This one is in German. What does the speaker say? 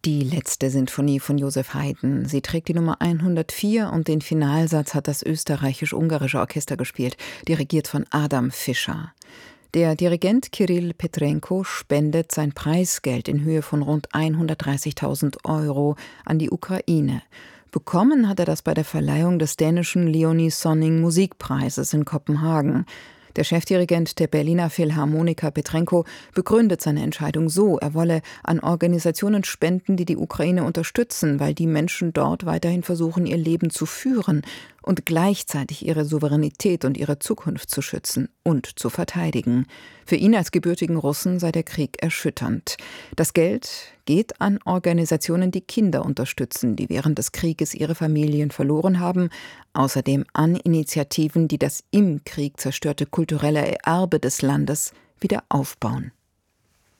Die letzte Sinfonie von Joseph Haydn. Sie trägt die Nummer 104 und den Finalsatz hat das österreichisch-ungarische Orchester gespielt, dirigiert von Adam Fischer. Der Dirigent Kirill Petrenko spendet sein Preisgeld in Höhe von rund 130.000 € an die Ukraine. Bekommen hat er das bei der Verleihung des dänischen Leonie Sonning Musikpreises in Kopenhagen. Der Chefdirigent der Berliner Philharmoniker Petrenko begründet seine Entscheidung so: Er wolle an Organisationen spenden, die die Ukraine unterstützen, weil die Menschen dort weiterhin versuchen, ihr Leben zu führen und gleichzeitig ihre Souveränität und ihre Zukunft zu schützen und zu verteidigen. Für ihn als gebürtigen Russen sei der Krieg erschütternd. Das Geld geht an Organisationen, die Kinder unterstützen, die während des Krieges ihre Familien verloren haben, außerdem an Initiativen, die das im Krieg zerstörte kulturelle Erbe des Landes wieder aufbauen.